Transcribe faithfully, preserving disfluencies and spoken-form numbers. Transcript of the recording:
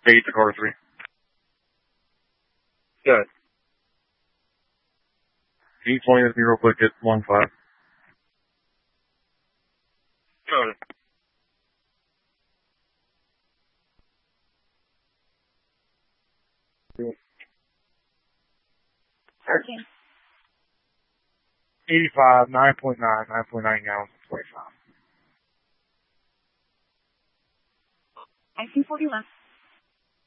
Eight to car three. Good. Can you explain this to me real quick at one five? Good. Thirteen. eighty-five, nine point nine, nine point nine gallons, twenty-five. nineteen forty-one.